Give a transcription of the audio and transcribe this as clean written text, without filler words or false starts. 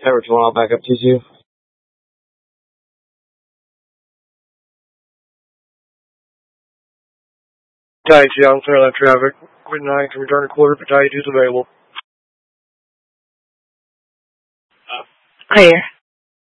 Average 1, I'll back up to you. Battalion 2 on clear left traffic. Grid 9 can return a quarter. Battalion 2 is available. Clear.